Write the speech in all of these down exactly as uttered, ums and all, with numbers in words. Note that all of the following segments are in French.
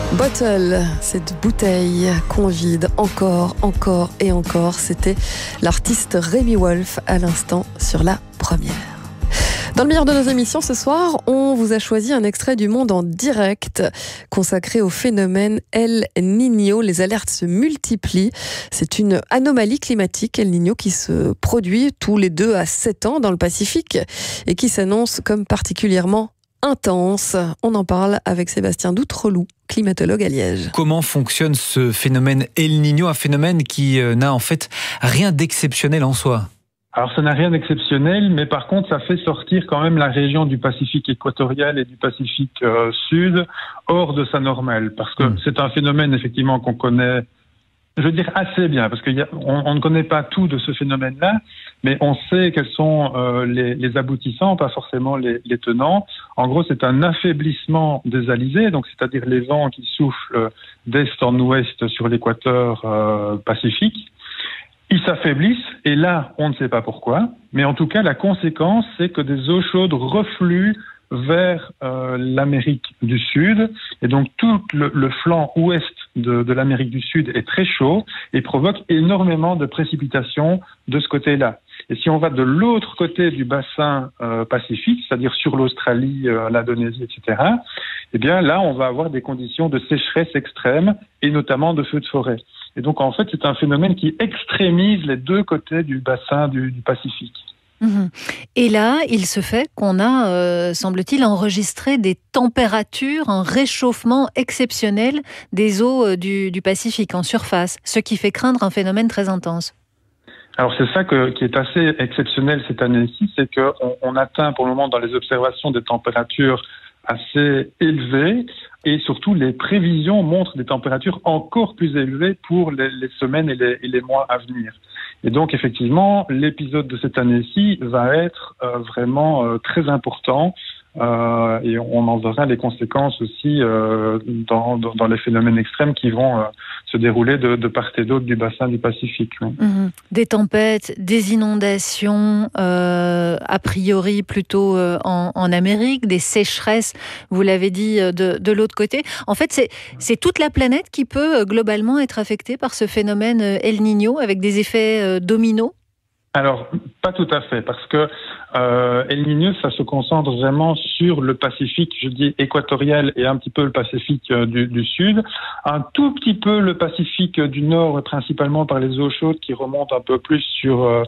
Bottle, cette bouteille qu'on vide encore, encore et encore. C'était l'artiste Rémi Wolf à l'instant sur la première. Dans le meilleur de nos émissions ce soir, on vous a choisi un extrait du Monde en direct consacré au phénomène El Niño. Les alertes se multiplient. C'est une anomalie climatique, El Niño, qui se produit tous les deux à sept ans dans le Pacifique et qui s'annonce comme particulièrement intense. On en parle avec Sébastien Doutreloup, climatologue à Liège. Comment fonctionne ce phénomène El Niño, un phénomène qui euh, n'a en fait rien d'exceptionnel en soi? Alors ça n'a rien d'exceptionnel, mais par contre ça fait sortir quand même la région du Pacifique équatorial et du Pacifique euh, sud hors de sa normale, parce que mmh. c'est un phénomène effectivement qu'on connaît, je veux dire assez bien, parce qu'on on ne connaît pas tout de ce phénomène-là, mais on sait quels sont euh, les, les aboutissants, pas forcément les, les tenants. En gros, c'est un affaiblissement des alizés, donc c'est-à-dire les vents qui soufflent d'est en ouest sur l'équateur euh, pacifique. Ils s'affaiblissent, et là, on ne sait pas pourquoi, mais en tout cas, la conséquence, c'est que des eaux chaudes refluent vers euh, l'Amérique du Sud, et donc tout le, le flanc ouest de, de l'Amérique du Sud est très chaud et provoque énormément de précipitations de ce côté-là. Et si on va de l'autre côté du bassin euh, pacifique, c'est-à-dire sur l'Australie, euh, l'Indonésie, et cetera, eh bien là, on va avoir des conditions de sécheresse extrême et notamment de feux de forêt. Et donc, en fait, c'est un phénomène qui extrémise les deux côtés du bassin du, du Pacifique. Mmh. Et là, il se fait qu'on a, euh, semble-t-il, enregistré des températures, un réchauffement exceptionnel des eaux euh, du, du Pacifique en surface, ce qui fait craindre un phénomène très intense. Alors c'est ça que, qui est assez exceptionnel cette année-ci, c'est qu'on on atteint pour le moment dans les observations des températures assez élevées, et surtout les prévisions montrent des températures encore plus élevées pour les, les semaines et les, et les mois à venir. Et donc effectivement, l'épisode de cette année-ci va être euh, vraiment euh, très important, euh, et on en verra les conséquences aussi euh, dans, dans, dans les phénomènes extrêmes qui vont euh, se dérouler de, de part et d'autre du bassin du Pacifique. Oui. Mmh. Des tempêtes, des inondations, euh, a priori plutôt euh, en, en Amérique, des sécheresses, vous l'avez dit, de, de l'autre côté. En fait, c'est, c'est toute la planète qui peut globalement être affectée par ce phénomène El Niño avec des effets euh, dominos. Alors, pas tout à fait, parce que euh, El Niño, ça se concentre vraiment sur le Pacifique, je dis équatorial, et un petit peu le Pacifique euh, du, du Sud, un tout petit peu le Pacifique du Nord, principalement par les eaux chaudes qui remontent un peu plus sur euh,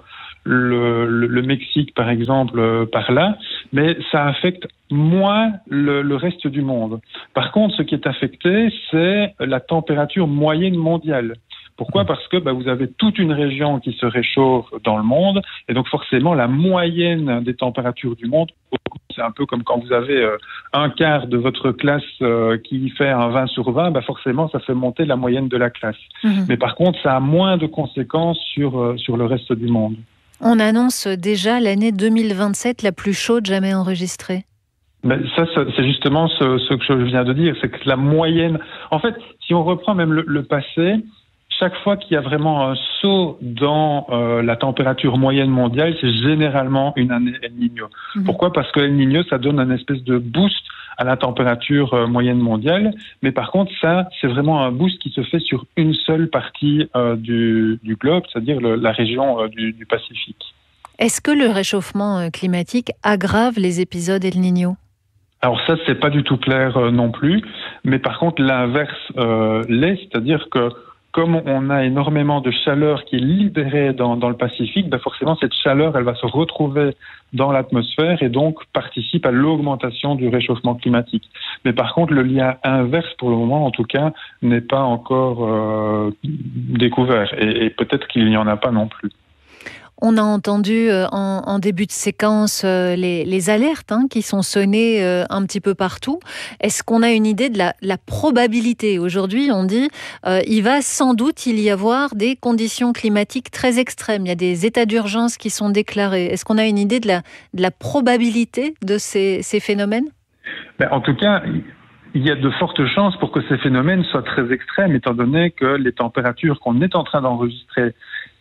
le, le, le Mexique, par exemple, euh, par là, mais ça affecte moins le, le reste du monde. Par contre, ce qui est affecté, c'est la température moyenne mondiale. Pourquoi ? Parce que bah, vous avez toute une région qui se réchauffe dans le monde, et donc forcément la moyenne des températures du monde, c'est un peu comme quand vous avez euh, un quart de votre classe euh, qui fait un vingt sur vingt, bah forcément ça fait monter la moyenne de la classe. Mmh. Mais par contre, ça a moins de conséquences sur, euh, sur le reste du monde. On annonce déjà l'année deux mille vingt-sept la plus chaude jamais enregistrée. Ben ça, c'est justement ce, ce que je viens de dire, c'est que la moyenne... En fait, si on reprend même le, le passé, chaque fois qu'il y a vraiment un saut dans euh, la température moyenne mondiale, c'est généralement une année El Niño. Mmh. Pourquoi ? Parce que El Niño, ça donne un espèce de boost à la température euh, moyenne mondiale. Mais par contre, ça, c'est vraiment un boost qui se fait sur une seule partie euh, du, du globe, c'est-à-dire le, la région euh, du, du Pacifique. Est-ce que le réchauffement climatique aggrave les épisodes El Niño ? Alors ça, c'est pas du tout clair euh, non plus. Mais par contre, l'inverse euh, l'est, c'est-à-dire que comme on a énormément de chaleur qui est libérée dans, dans le Pacifique, ben forcément cette chaleur, elle va se retrouver dans l'atmosphère et donc participe à l'augmentation du réchauffement climatique. Mais par contre, le lien inverse, pour le moment en tout cas, n'est pas encore euh, découvert. Et, et peut-être qu'il n'y en a pas non plus. On a entendu euh, en, en début de séquence euh, les, les alertes hein, qui sont sonnées euh, un petit peu partout. Est-ce qu'on a une idée de la, la probabilité ? Aujourd'hui, on dit euh, il va sans doute y avoir des conditions climatiques très extrêmes. Il y a des états d'urgence qui sont déclarés. Est-ce qu'on a une idée de la, de la probabilité de ces, ces phénomènes ? Ben, en tout cas, il y a de fortes chances pour que ces phénomènes soient très extrêmes, étant donné que les températures qu'on est en train d'enregistrer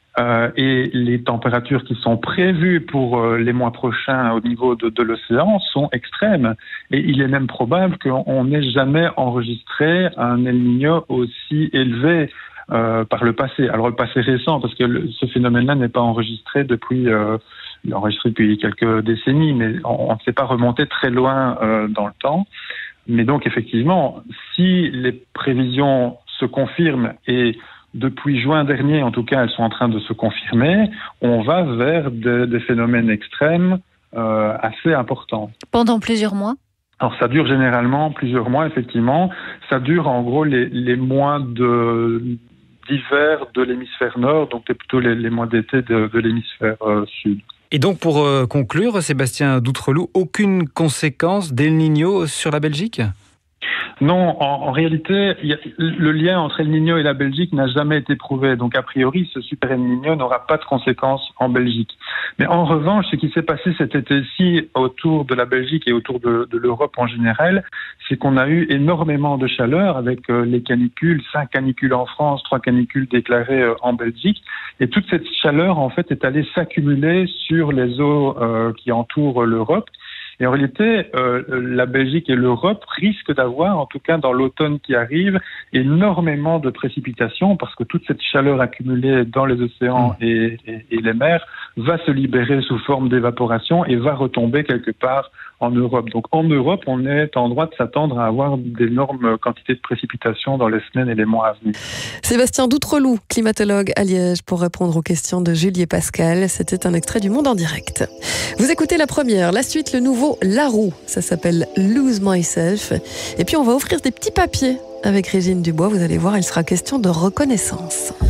euh, et les températures qui sont prévues pour euh, les mois prochains au niveau de, de l'océan sont extrêmes. Et il est même probable qu'on n'ait jamais enregistré un El Niño aussi élevé euh, par le passé. Alors le passé récent, parce que le, ce phénomène-là n'est pas enregistré depuis... Euh, Il est enregistré depuis quelques décennies, mais on ne s'est pas remonté très loin euh, dans le temps. Mais donc, effectivement, si les prévisions se confirment, et depuis juin dernier, en tout cas, elles sont en train de se confirmer, on va vers des, des phénomènes extrêmes euh, assez importants. Pendant plusieurs mois ? Alors, ça dure généralement plusieurs mois, effectivement. Ça dure, en gros, les, les mois de... d'hiver de l'hémisphère nord, donc plutôt les, les mois d'été de, de l'hémisphère euh, sud. Et donc, pour euh, conclure, Sébastien Doutreloup, aucune conséquence d'El Niño sur la Belgique ? Non, en, en réalité, y a, le lien entre El Niño et la Belgique n'a jamais été prouvé. Donc, a priori, ce super El Niño n'aura pas de conséquences en Belgique. Mais en revanche, ce qui s'est passé cet été-ci autour de la Belgique et autour de, de l'Europe en général, c'est qu'on a eu énormément de chaleur avec euh, les canicules, cinq canicules en France, trois canicules déclarées euh, en Belgique. Et toute cette chaleur, en fait, est allée s'accumuler sur les eaux euh, qui entourent l'Europe. Et en réalité, euh, la Belgique et l'Europe risquent d'avoir, en tout cas dans l'automne qui arrive, énormément de précipitations parce que toute cette chaleur accumulée dans les océans mmh. et, et, et les mers va se libérer sous forme d'évaporation et va retomber quelque part en Europe. Donc en Europe, on est en droit de s'attendre à avoir d'énormes quantités de précipitations dans les semaines et les mois à venir. Sébastien Doutreloup, climatologue à Liège, pour répondre aux questions de Julie et Pascal. C'était un extrait du Monde en direct. Vous écoutez la première, la suite, le nouveau La Roue. Ça s'appelle Lose Myself. Et puis on va offrir des petits papiers avec Régine Dubois. Vous allez voir, il sera question de reconnaissance.